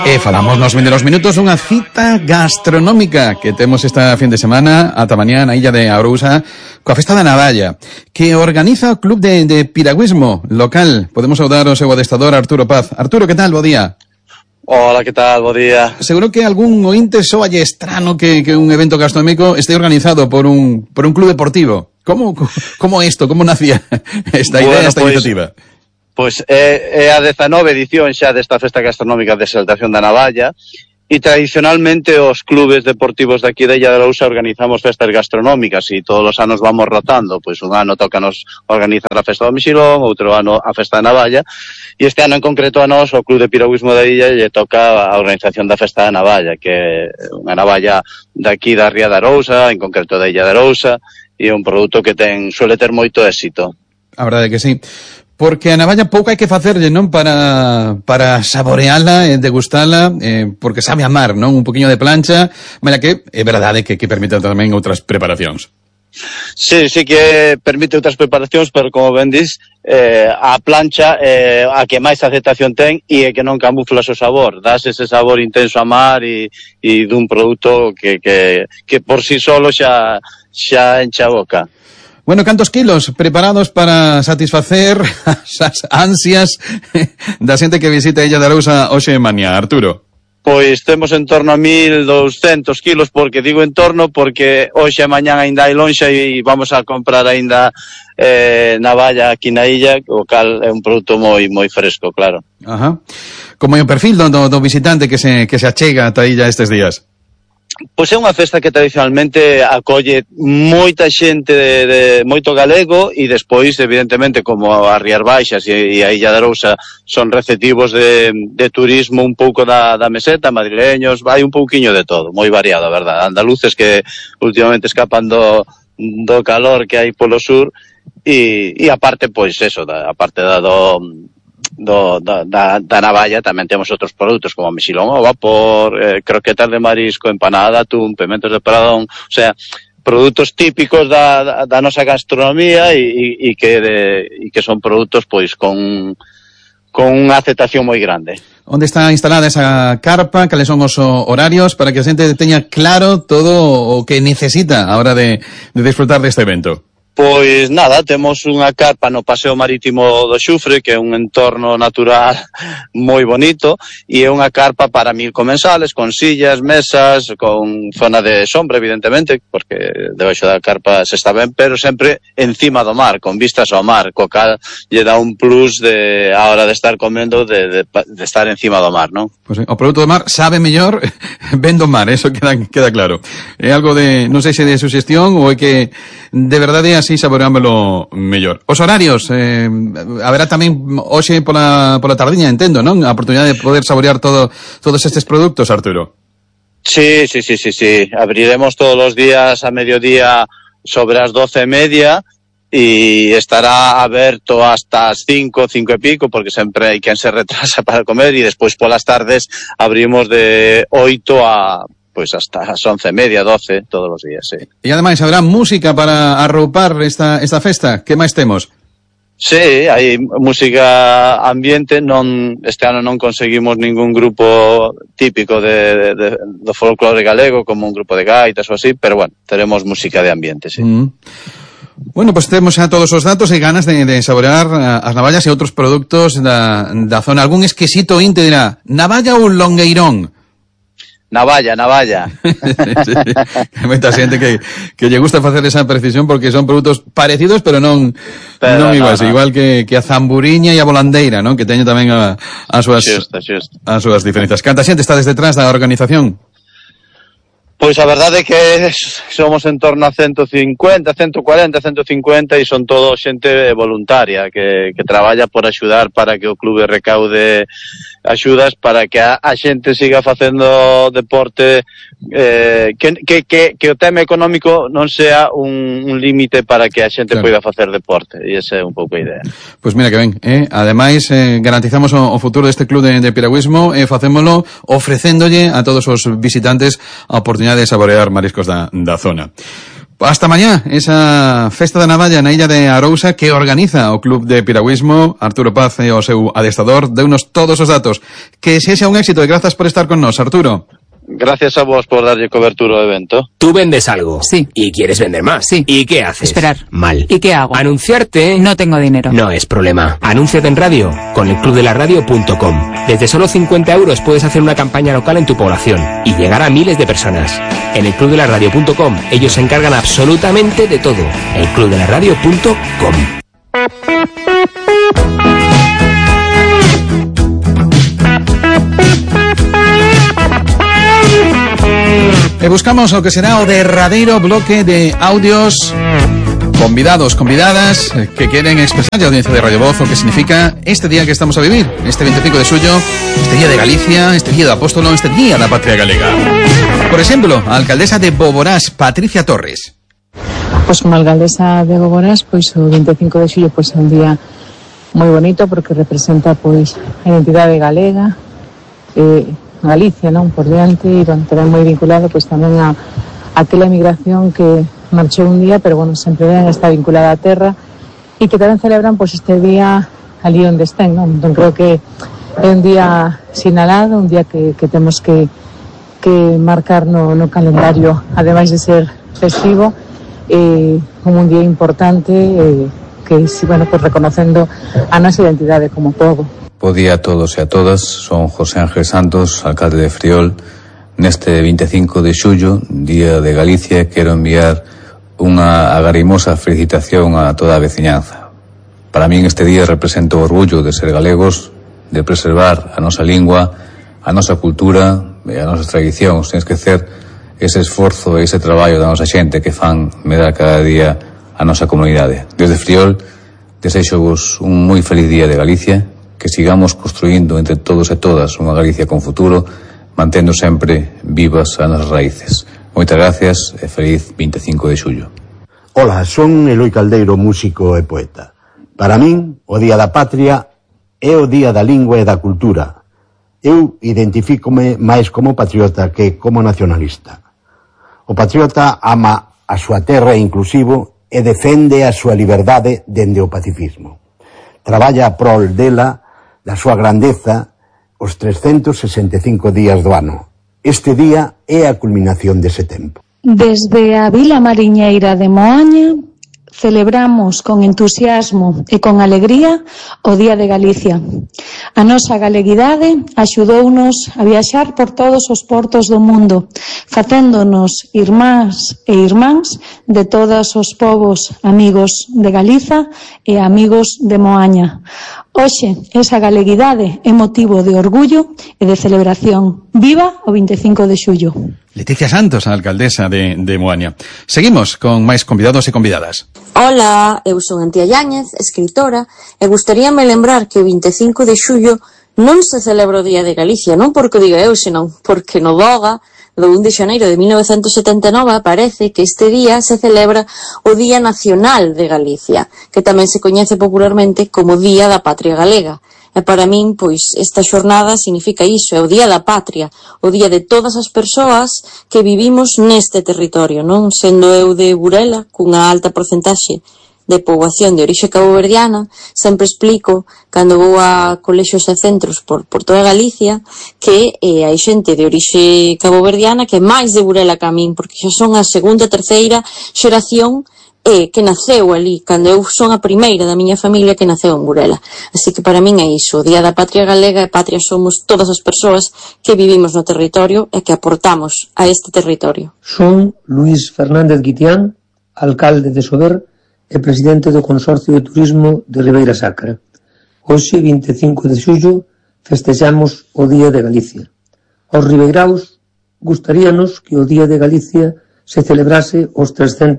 Falamos nos vindeiros minutos dunha cita gastronómica que temos esta fin de semana ata mañá na illa de Arousa coa Festa da Navalla, que organiza o Club de Piragüismo local. Podemos saudar o seu adestador Arturo Paz. Arturo, que tal? Bo día. Hola, que tal? Bo día. Seguro que algún ointe soalle estrano que un evento gastronómico esté organizado por un club deportivo. Como isto? Como nacía esta idea, esta iniciativa? Pois é a 19 edición xa desta Festa Gastronómica de Exaltación da Navalla e tradicionalmente os clubes deportivos de aquí de Illa de Arousa organizamos festas gastronómicas e todos os anos vamos rotando, pois un ano tócanos organizar a Festa do Mexilón, outro ano a Festa da Navalla e este ano en concreto a nós, o Club de Piragüismo da Illa, lle toca a organización da Festa da Navalla, que é unha navalla daqui da Ría de Arousa, en concreto da Illa de Arousa, e é un produto que suele ter moito éxito. A verdade que sí. Porque a navalla pouco hai que facerlle, non? Para saboreala e degustala, porque sabe a mar, non? Un poquinho de plancha, mira que é verdade que permite tamén outras preparacións. Sí que permite outras preparacións, pero como ben dis, a plancha a que máis aceptación ten e é que non camuflas o sabor, das ese sabor intenso a mar e dun produto que por si solo xa enche a boca. Bueno, cantos kilos preparados para satisfacer as ansias da xente que visita a Illa de Arousa hoxe e mañá, Arturo? Pois temos en torno a 1.200 kilos, porque digo en torno porque hoxe e mañá ainda hai lonxa e vamos a comprar ainda navalla aquí na illa, o cal é un produto moi fresco, claro. Ajá. Como é o perfil do visitante que se achega ata a illa estes días? Pois é unha festa que tradicionalmente acolle moita xente de moito galego e despois, evidentemente, como as Rías Baixas e a Illa de Arousa son receptivos de turismo un pouco da meseta, madrileños, vai un pouquiño de todo, moi variado, a verdade. Andaluces que últimamente escapan do calor que hai polo sur e aparte, pois eso, aparte da navalla tamén temos outros produtos como mexilón ao vapor, croquetas de marisco, empanada de atún, pementos de Pradón, o sea, produtos típicos da nosa gastronomía e que son produtos pois con unha aceptación moi grande. Onde está instalada esa carpa? Cales son os horarios para que a xente teña claro todo o que necesita a hora de disfrutar deste evento? Pois nada, temos unha carpa no Paseo Marítimo do Xufre, que é un entorno natural moi bonito, e é unha carpa para 1000 comensales, con sillas, mesas, con zona de sombra, evidentemente, porque debaixo da carpa se está ben, pero sempre encima do mar, con vistas ao mar, co cal lle dá un plus a hora de estar comendo, de estar encima do mar, non? Pois o produto do mar sabe mellor ben do mar, eso queda claro. É algo de, non sei se de suxestión ou é que de verdade así saboreámoslo mellor. Os horarios, haberá tamén hoxe pola tardiña, entendo, non? A oportunidade de poder saborear todos estes produtos, Arturo. Sí. Abriremos todos os días a mediodía sobre as 12:30 e estará aberto hasta as 5 e pico, porque sempre hai quen se retrasa para comer, e despois polas tardes abrimos de 8 a pois hasta as 11:30, 12, todos os días, sí. E ademais, haberá música para arroupar esta festa? Que máis temos? Sí, hai música ambiente, este ano non conseguimos ningún grupo típico do folclore galego, como un grupo de gaitas ou así, pero bueno, teremos música de ambiente, sí. Bueno, pues temos xa todos os datos e ganas de saborear as navallas e outros produtos da zona. Algún exquisito inte dirá, navalla ou longueirón? Navalla. Sí. Hai moita xente que lle gusta facer esa precisión porque son produtos parecidos, pero non iguais, no. Igual que a zamburiña e a volandeira, non? Que teñen tamén as súas diferencias. Canta xente está desde detrás da organización? Pois a verdade é que somos en torno a 150, 140, 150 e son todo xente voluntaria que traballa por axudar para que o clube recaude axudas para que a xente siga facendo deporte, que o tema económico non sea un límite para que a xente poida facer deporte, e esa é un pouco a idea. Pois mira que ben, ademais garantizamos o futuro deste club de piragüismo e facémolo ofrecéndolle a todos os visitantes a oportunidade de saborear mariscos da zona. Hasta mañá, esa festa da navalla na illa de Arousa que organiza o Club de Piragüismo. Arturo Paz e o seu adestador deunos todos os datos. Que sexa un éxito e grazas por estar con nós, Arturo. Gracias a vos por darlle cobertura ao evento. Tú vendes algo. Sí. Y quieres vender más. Sí. ¿Y qué haces? Esperar. Mal. ¿Y qué hago? Anunciarte. No tengo dinero. No es problema. Anúnciate en radio con el clubdelaradio.com. Desde solo 50 euros puedes hacer una campaña local en tu población y llegar a miles de personas. En el clubdelaradio.com ellos se encargan absolutamente de todo. El clubdelaradio.com. E buscamos o que será o derradeiro bloque de audios convidados, convidadas que queren expresar a audiencia de Radio Voz o que significa este día que estamos a vivir, este 25 de xullo, este día de Galicia, este día do Apóstolo, este día da Patria Galega. Por exemplo, a alcaldesa de Boborás, Patricia Torres. Pois como alcaldesa de Boborás, pois o 25 de xullo pois é un día moi bonito porque representa pois a identidade galega, Galicia, non, por diante, e tamén moi vinculado pois tamén a aquela emigración que marchou un día, pero bueno, sempre ben está vinculada á terra e que tamén celebran pois este día ali onde estén, non? Entón creo que é un día sinalado, un día que temos que marcar no calendario, ademais de ser festivo, como un día importante que, bueno, pues reconocendo a nosa identidade como pobo. Bo día a todos e a todas, son José Ángel Santos, alcalde de Friol. Neste 25 de xullo, Día de Galicia, quero enviar unha agarimosa felicitación a toda a veciñanza. Para min este día representa o orgullo de ser galegos, de preservar a nosa lingua, a nosa cultura e a nosa tradición, sen esquecer ese esforzo e ese traballo da nosa xente que fan medrar cada día a nosa comunidade. Desde Friol, desexo-vos un moi feliz Día de Galicia, que sigamos construindo entre todos e todas unha Galicia con futuro, mantendo sempre vivas as nosas raíces. Moitas gracias e feliz 25 de xullo. Ola, son Eloi Caldeiro, músico e poeta. Para min, o Día da Patria é o Día da Lingua e da Cultura. Eu identifícome máis como patriota que como nacionalista. O patriota ama a súa terra inclusivo e defende a súa liberdade dende o pacifismo. Traballa a prol dela, da súa grandeza, os 365 días do ano. Este día é a culminación dese tempo. Desde a Vila Mariñeira de Moaña celebramos con entusiasmo e con alegría o Día de Galicia. A nosa galeguidade axudounos a viaxar por todos os portos do mundo, facéndonos irmáns e irmáns de todos os povos amigos de Galiza e amigos de Moaña. Hoxe, esa galeguidade é motivo de orgullo e de celebración. Viva o 25 de xullo. Leticia Santos, a alcaldesa de Moaña. Seguimos con máis convidados e convidadas. Hola, eu son Antía Yáñez, escritora, e gustaríame lembrar que o 25 de xullo non se celebra o Día de Galicia, non porque o diga eu, senón porque no Boga, do 1 de xaneiro de 1979, aparece que este día se celebra o Día Nacional de Galicia, que tamén se coñece popularmente como Día da Patria Galega. E para min, pois, esta xornada significa iso, é o Día da Patria, o día de todas as persoas que vivimos neste territorio, non? Sendo eu de Burela, cunha alta porcentaxe de poboación de orixe caboverdiana, sempre explico, cando vou a colexios e centros por toda Galicia, que hai xente de orixe caboverdiana que é máis de Burela que a min, porque xa son a segunda, terceira xeración que naceu ali, cando eu son a primeira da miña familia que naceu en Burela. Así que para min é iso, o Día da Patria Galega, e patria somos todas as persoas que vivimos no territorio e que aportamos a este territorio. Son Luís Fernández Guitián, alcalde de Sober e presidente do Consorcio de Turismo de Ribeira Sacra. Hoxe, 25 de xullo, festexamos o Día de Galicia. Aos ribeiraos, gustaríanos que o Día de Galicia se celebrase os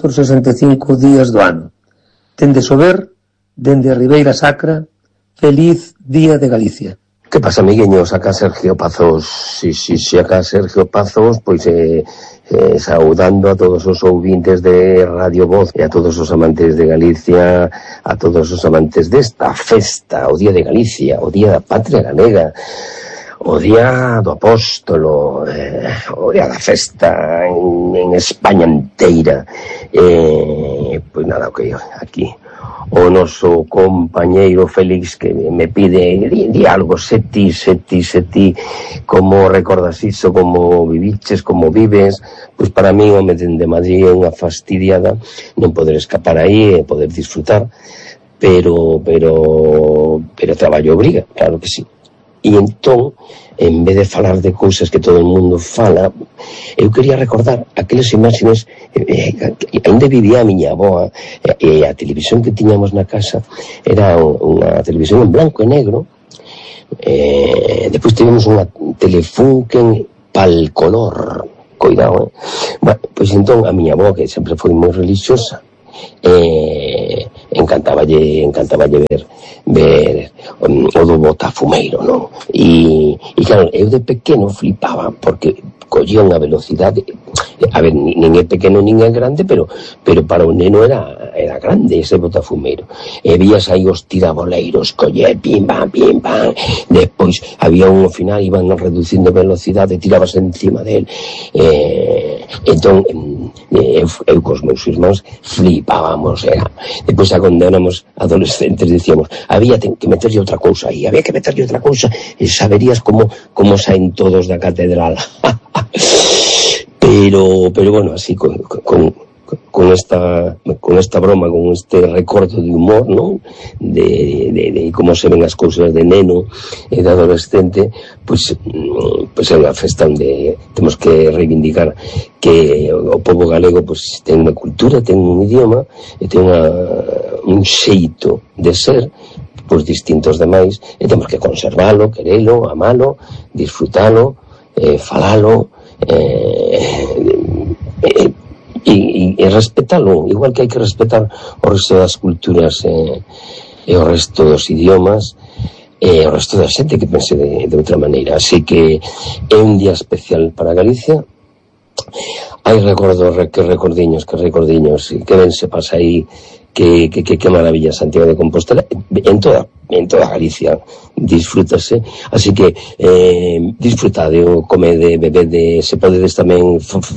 365 días do ano. Dende Sober, dende a Ribeira Sacra, feliz Día de Galicia. Que pasa, amigueños? Acá Sergio Pazos. Si, acá Sergio Pazos, pois saudando a todos os ouvintes de Radio Voz e a todos os amantes de Galicia, a todos os amantes desta festa, o Día de Galicia, o Día da Patria Galega. o día do apóstolo, o día da festa en España inteira. Pois nada, o que aquí o noso compañeiro Félix que me pide di algo, se ti, como recordas iso, como viviches, como vives. Pois para mí, home, dende Madrid é unha fastidiada non poder escapar aí e poder disfrutar, pero traballo obriga, claro que sí. E entón, en vez de falar de cousas que todo o mundo fala, eu quería recordar aquelas imaxes onde vivía a miña avoa, e a televisión que tiñamos na casa era unha televisión en blanco e negro. Depois tivemos unha Telefunken pal color, cuidado, bueno, pois entón a miña avoa, que sempre foi moi religiosa, encantaballe ver o do botafumeiro, non? E claro, eu de pequeno flipaba porque collía unha velocidade, a ver, nin é pequeno nin é grande, pero para un neno era grande ese botafumeiro. E vías aí os tiraboleiros, colle, pim pam, despois había un final, iban reducindo velocidade, tirabas encima del, entón eu cos meus irmáns flipábamos, depois cando éramos adolescentes dicíamos, había que meterlle outra cousa aí, había que meterlle outra cousa, e saberías como saen todos da catedral. pero bueno, así con esta broma, con este recordo de humor, ¿no? De como se ven as cousas de neno e de adolescente, pois é unha festa onde temos que reivindicar que o pobo galego pois ten unha cultura, ten un idioma e ten un xeito de ser pois distintos demais, e temos que conservalo, querelo, amalo, disfrutalo, falalo, e respetalo, igual que hai que respetar o resto das culturas e o resto dos idiomas e o resto da xente que pense de outra maneira. Así que é un día especial para Galicia. Hai recordiños, que ben se pasa aí, que maravilla Santiago de Compostela, en toda Galicia disfrútase, así que disfrutade, comede, bebede, se podedes tamén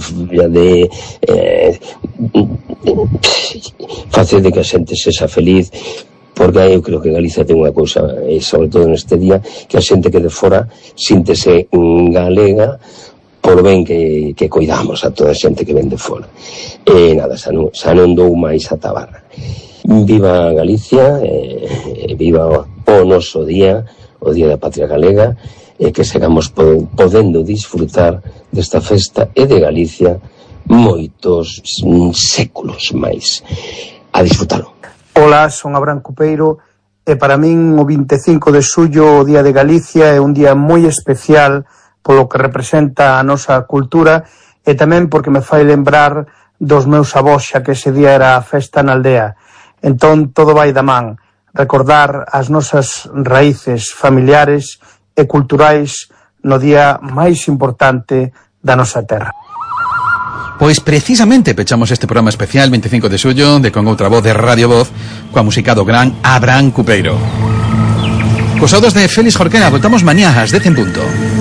facede que a xente sexa feliz, porque eu creo que Galicia ten unha cousa, e sobre todo neste día, que a xente que de fora síntese galega por ben que cuidamos a toda a xente que ven de fora. E nada, xa non dou máis a tabarra. Viva Galicia, viva o noso día, o Día da Patria Galega, e que sigamos podendo disfrutar desta festa e de Galicia moitos séculos máis. A disfrutalo. Ola, son Abraham Cupeiro, e para min o 25 de xullo, o Día de Galicia, é un día moi especial polo que representa a nosa cultura e tamén porque me fai lembrar dos meus avós, xa que ese día era a festa na aldea. Entón, todo vai da man. Recordar as nosas raíces familiares e culturais no día máis importante da nosa terra. Pois precisamente pechamos este programa especial 25 de xullo de Con Outra Voz de Radio Voz coa música do gran Abraham Cupeiro. Cos audos de Félix Jorquera, voltamos mañá ás 10 en punto.